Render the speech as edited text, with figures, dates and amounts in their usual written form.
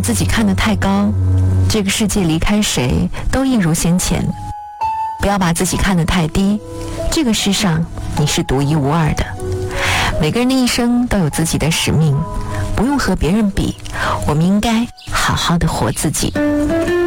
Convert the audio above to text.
自己看得太高，这个世界离开谁都一如先前。不要把自己看得太低，这个世上你是独一无二的。每个人的一生都有自己的使命，不用和别人比，我们应该好好的活自己。